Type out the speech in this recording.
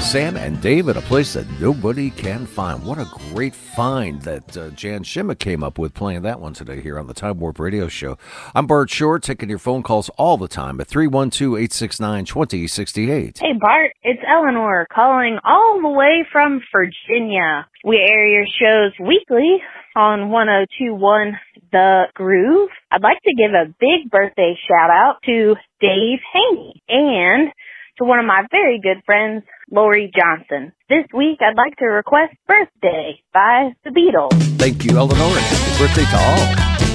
Sam and Dave at a place that nobody can find. What a great find that Jan Shimmick came up with playing that one today here on the Time Warp Radio Show. I'm Bart Short, taking your phone calls all the time at 312-869-2068. Hey, Bart, it's Eleanor calling all the way from Virginia. We air your shows weekly on 102.1 The Groove. I'd like to give a big birthday shout-out to Dave Haney and to one of my very good friends, Lori Johnson. This week, I'd like to request Birthday by the Beatles. Thank you, Eleanor, and happy birthday to all.